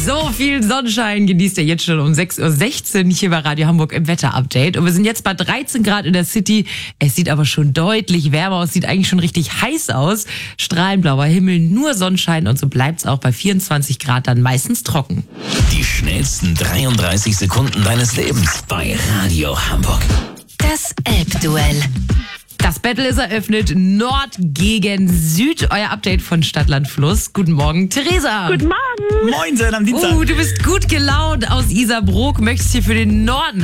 So viel Sonnenschein genießt ihr jetzt schon um 6:16 Uhr hier bei Radio Hamburg im Wetter-Update. Und wir sind jetzt bei 13 Grad in der City. Es sieht aber schon deutlich wärmer aus, sieht eigentlich schon richtig heiß aus. Strahlend blauer Himmel, nur Sonnenschein und so bleibt's auch bei 24 Grad dann meistens trocken. Die schnellsten 33 Sekunden deines Lebens bei Radio Hamburg. Das Elbduell. Das Battle ist eröffnet. Nord gegen Süd. Euer Update von Stadtland Fluss. Guten Morgen, Theresa. Guten Morgen. Moinsen am Dienstag. Du bist gut gelaunt aus Isarbrook. Möchtest hier für den Norden